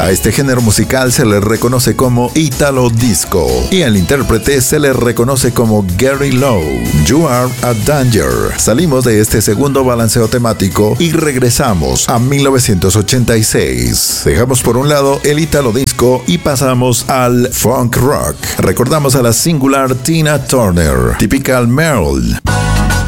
A este género musical se le reconoce como Italo Disco y al intérprete se le reconoce como Gary Lowe. You Are a Danger. Salimos de este segundo balanceo temático y regresamos a 1986. Dejamos por un lado el Italo Disco y pasamos al funk rock. Recordamos a la singular Tina Turner, Typical Merle.